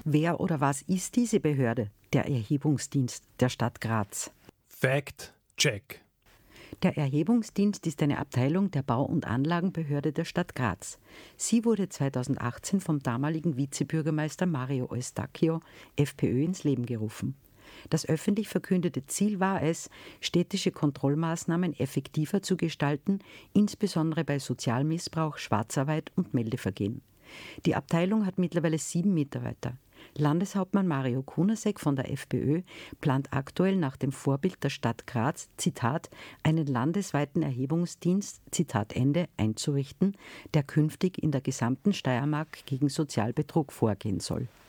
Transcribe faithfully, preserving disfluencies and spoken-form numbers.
Wer oder was ist diese Behörde? Der Erhebungsdienst der Stadt Graz. Fact check. Der Erhebungsdienst ist eine Abteilung der Bau- und Anlagenbehörde der Stadt Graz. Sie wurde zweitausendachtzehn vom damaligen Vizebürgermeister Mario Eustachio, FPÖ, ins Leben gerufen. Das öffentlich verkündete Ziel war es, städtische Kontrollmaßnahmen effektiver zu gestalten, insbesondere bei Sozialmissbrauch, Schwarzarbeit und Meldevergehen. Die Abteilung hat mittlerweile sieben Mitarbeiter. Landeshauptmann Mario Kunasek von der FPÖ plant aktuell nach dem Vorbild der Stadt Graz, Zitat, einen landesweiten Erhebungsdienst, Zitat Ende, einzurichten, der künftig in der gesamten Steiermark gegen Sozialbetrug vorgehen soll.